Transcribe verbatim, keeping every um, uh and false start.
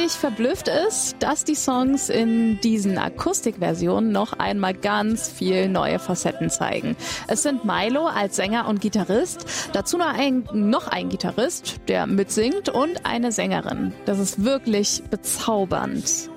richtig verblüfft ist, dass die Songs in diesen Akustikversionen noch einmal ganz viel neue Facetten zeigen. Es sind Milo als Sänger und Gitarrist, dazu noch ein, noch ein Gitarrist, der mitsingt und eine Sängerin. Das ist wirklich bezaubernd.